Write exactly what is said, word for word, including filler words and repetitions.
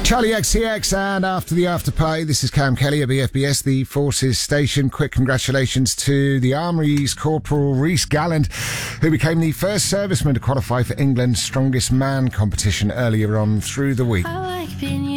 Charlie X C X and After the After Party. This is Cam Kelly at B F B S, the Forces Station. Quick congratulations to the Armoury's Corporal Rhys Galland, who became the first serviceman to qualify for England's Strongest Man competition earlier on through the week.